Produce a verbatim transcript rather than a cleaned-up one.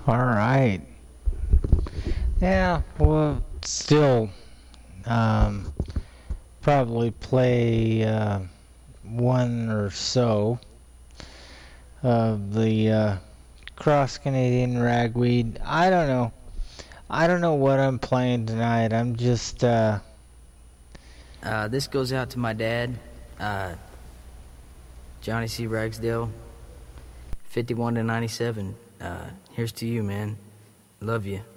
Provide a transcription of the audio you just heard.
All right. Yeah, well, still, um, probably play uh, one or so of the uh, Cross Canadian Ragweed. I don't know. I don't know what I'm playing tonight. I'm just, uh, Uh, this goes out to my dad, uh, Johnny C. Ragsdale, fifty-one to ninety-seven. Uh, here's to you, man. Love you.